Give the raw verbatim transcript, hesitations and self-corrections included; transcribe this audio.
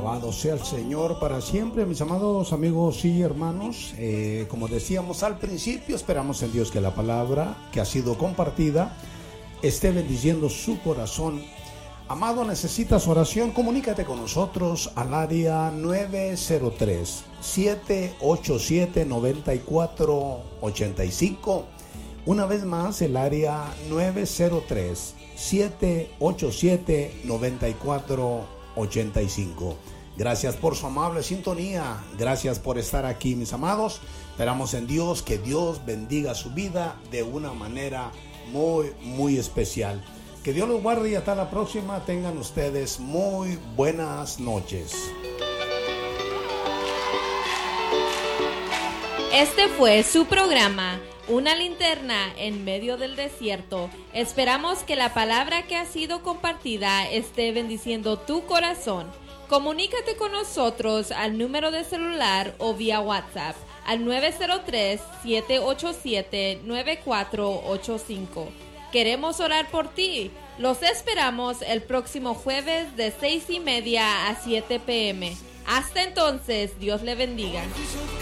Alabado sea el Señor para siempre, mis amados amigos y hermanos. Eh, como decíamos al principio, esperamos en Dios que la palabra que ha sido compartida esté bendiciendo su corazón. Amado, ¿necesitas oración? Comunícate con nosotros al área nueve cero tres, siete ocho siete, nueve cuatro ocho cinco. Una vez más, el área nueve cero tres, siete ocho siete, nueve cuatro ocho cinco. Gracias por su amable sintonía. Gracias por estar aquí, mis amados. Esperamos en Dios que Dios bendiga su vida de una manera muy, muy especial. Que Dios los guarde y hasta la próxima. Tengan ustedes muy buenas noches. Este fue su programa, Una linterna en medio del desierto. Esperamos que la palabra que ha sido compartida esté bendiciendo tu corazón. Comunícate con nosotros al número de celular o vía WhatsApp al nueve cero tres, siete ocho siete, nueve cuatro ocho cinco. Queremos orar por ti. Los esperamos el próximo jueves de seis y media a siete p m Hasta entonces, Dios le bendiga.